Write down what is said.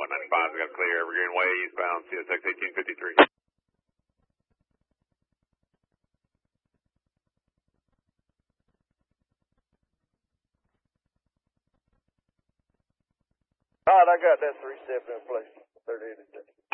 195's got clear Evergreen Way eastbound CSX 1853. All right, I got that 3-step in place. 38.